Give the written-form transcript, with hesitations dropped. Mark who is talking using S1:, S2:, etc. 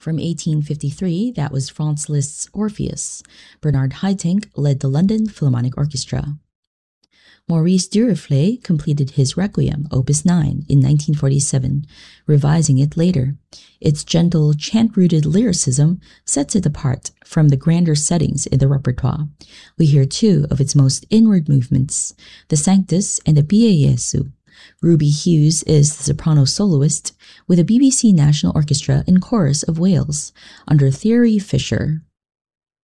S1: From 1853, that was Franz Liszt's Orpheus. Bernard Haitink led the London Philharmonic Orchestra. Maurice Duruflé completed his Requiem, Opus 9, in 1947, revising it later. Its gentle, chant-rooted lyricism sets it apart from the grander settings in the repertoire. We hear two of its most inward movements, the Sanctus and the Pie Jesu. Ruby Hughes is the soprano soloist with the BBC National Orchestra and Chorus of Wales under Thierry Fisher.